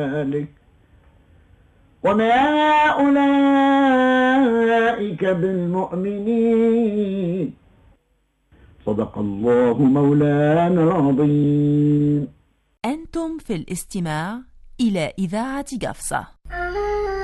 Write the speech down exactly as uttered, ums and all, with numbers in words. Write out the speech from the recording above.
وما أولئك بالمؤمنين. صدق الله مولانا العظيم. أنتم في الاستماع إلى إذاعة قفصة.